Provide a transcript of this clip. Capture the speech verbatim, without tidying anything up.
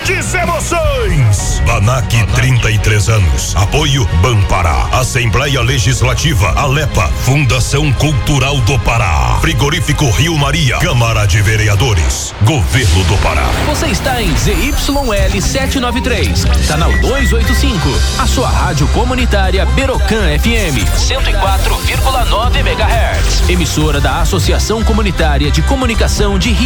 grandes emoções. Banac, trinta e três anos. Apoio Banpará, Assembleia Legislativa, Alepa, Fundação Cultural do Pará, Frigorífico Rio Maria, Câmara de Vereadores, Governo do Pará. Você está em Z Y L setecentos e noventa e três, canal duzentos e oitenta e cinco, a sua rádio comunitária Berocan F M, cento e quatro vírgula nove megahertz, emissora da Associação Comunitária de Comunicação de Rio.